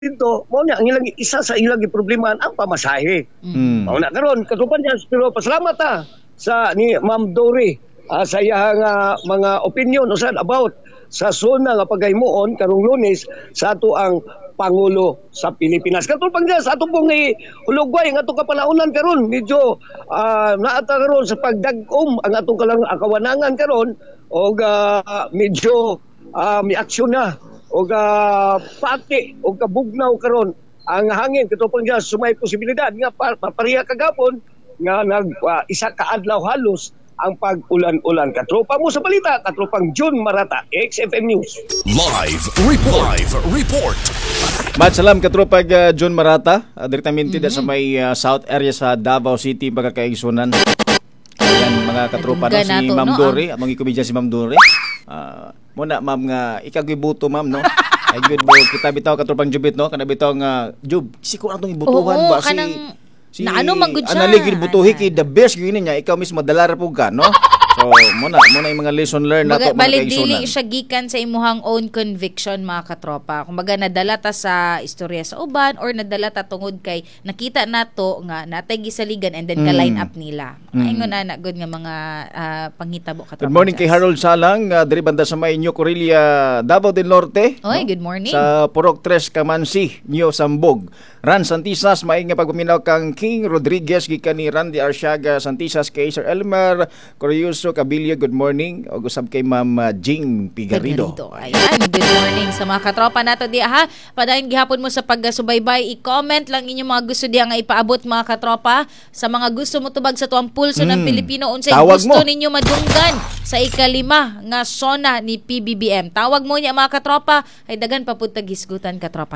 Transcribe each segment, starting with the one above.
dito, mo na ang ilang isa sa ilang problema ang pamasahe. Mao na karon katupan niya, pero pasalamat sa ni Ma'am Dory sa iyang mga opinion usad about sa zona nga paghimuon karong Lunes sa ato ang Pangulo sa Pilipinas. Katulad niya sa ato pong hulugway ang atong kapalaunan karon medyo naata karon sa pagdagom ang atong kawanangan karon og medyo may aksyon na og pati og kabugnaw karon ang hangin katulad niya sumay posibilidad nga papareha kagapon nga isa ka adlaw halos ang pag-ulan-ulan. Katropa mo sa balita, katropang June Marata, XFM News. Live report. Salam katropag June Marata, direktamente sa may south area sa Davao City, pagkakaigsunan. Ayan mga katropa no, si Ma'am Dory, at mga komedya si Ma'am Dory. Muna ma'am nga, ikagibuto ma'am no. Ay good bo, kita bitaw katropang Jubit no, kana bitaw nga Jub, siko ang itong ibutuhan ba si ano manggod siya? Analigid butuhi kay the best gini niya ikaw mismo dalara pug ka no. So muna yung mga lesson learned nato mga dili siya gikan sa imuhang own conviction mga katropa. Kumbaga nadala ta sa istorya sa uban or nadala ta tungod kay nakita nato nga natay gisaligan and then ka line up nila. Ingon ana good nga mga panghitabo katropa. Good morning kay Harold Salang diri banda sa may New Corelia, Davao del Norte. Oy, good morning. Sa Purok 3 Kamansi, New Sambog. Ran Santisas maing nga pagpaminaw kang King Rodriguez gikan ni Randy Arsiaga Santisas kay Sir Elmer Corioso Cabilia, good morning. O usab kay Ma'am Jing Pigarido. Ayan, good morning sa mga katropa nato diha ha. Padayon gihapon mo sa pagsubaybay, i-comment lang inyong mga gusto diha nga ipaabot mga katropa sa mga gusto mo tubag sa tuwang pulso ng Pilipino unsay gusto ninyo madunggan sa ikalima nga sona ni PBBM. Tawag mo niya mga katropa ay dagan pa pud hisgutan katropa.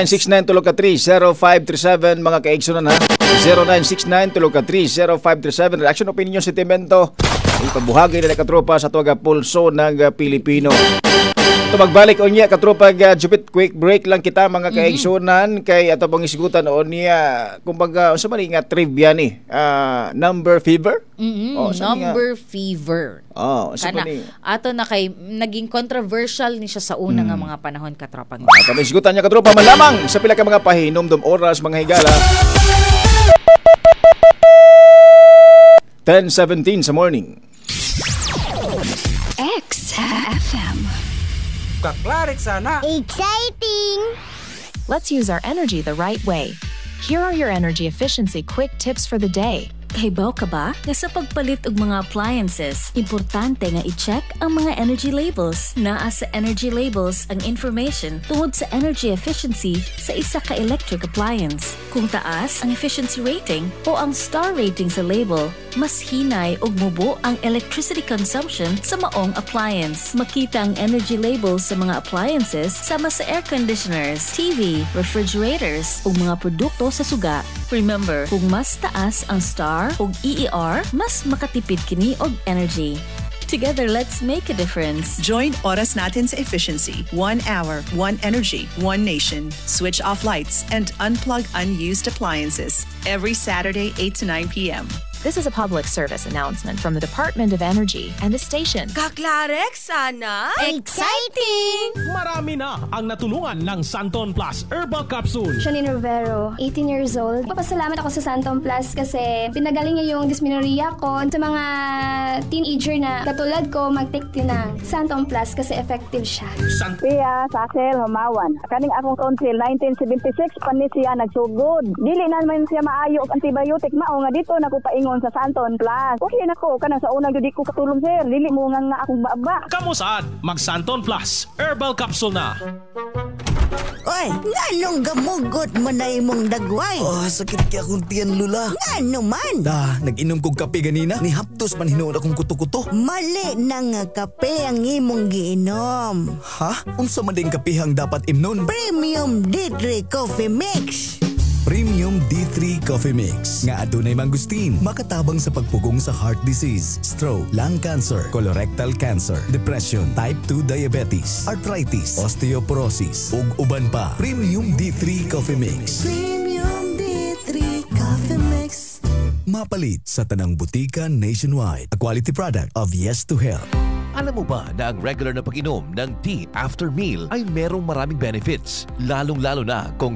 0969-30537 mga kaigsunan ha. 0969-30537 reaction, opinion, sentimento ipabuhagay na katropa sa tuwaga pulso ng Pilipino. Ito magbalik o niya katropa Jupit, quick break lang kita mga kaigsunan kay ato pang isigutan o niya kumbaga sa mali nga trivia ni number fever. Number fever. Ato na kay naging controversial ni siya sa una nga mga panahon katropa. Ato na isigutan niya katropa malamang sa pila ka mga pahinomdom oras mga higala. 10:17 sa morning. XFM. Kaklarik sana. Exciting! Let's use our energy the right way. Here are your energy efficiency quick tips for the day. Kahibaw ka ba na sa pagpalit og mga appliances, importante nga i-check ang mga energy labels. Naa sa energy labels ang information tungod sa energy efficiency sa isa ka electric appliance. Kung taas ang efficiency rating o ang star rating sa label, mas hinay og mubo ang electricity consumption sa maong appliance. Makita ang energy labels sa mga appliances sama sa air conditioners, TV, refrigerators ug mga produkto sa suga. Remember, kung mas taas ang star ug EER, mas makatipid kini og energy. Together, let's make a difference. Join Oras Natin sa Efficiency. 1 hour, 1 energy, 1 nation. Switch off lights and unplug unused appliances. Every Saturday, 8 to 9 p.m. This is a public service announcement from the Department of Energy and the station. Kaklarek sana. Exciting! Marami na ang natulungan ng Santon Plus Herbal Capsule. Janine Rivero, 18 years old. Papasalamat ako sa Santon Plus kasi pinagaling niya yung dysmenorrhea ko. Sa mga teenager na katulad ko, mag-take din ng Santon Plus kasi effective siya. Pia, Saxel, Humawan. Kaning akong tonsil, 1976, panis siya nagsugod. Dili na naman siya maayo og antibiotic. Mao nga dito nakupaingon sa Santon Plus. Okay na ko, kana sa unang di ko katulong sir. Dili mo nga akong baba. Kamu saan? Mag Santon Plus Herbal Capsule na. Oy, nganong gamugot mo na imong dagway? Sakit kaya akong tiyan, Lula. Ngano man? Nag-inom kong kape ganina. Ni haptos man hinuod akong kuto-kuto. Mali na nga kape ang imong giinom. Ha? Unsa man ding kapihang dapat imnon? Premium D3 Coffee Mix. Premium D3 Coffee Mix nga adunay mangustin, makatabang sa pagpugong sa heart disease, stroke, lung cancer, colorectal cancer, depression, type 2 diabetes, arthritis, osteoporosis ug uban pa. Premium D3 Coffee Mix. Premium D3 Coffee Mix. Mapalit sa tanang butika nationwide. A quality product of Yes to Health. Alam mo ba na ang regular na pag-inom ng tea after meal ay merong maraming benefits? Lalong-lalo na kung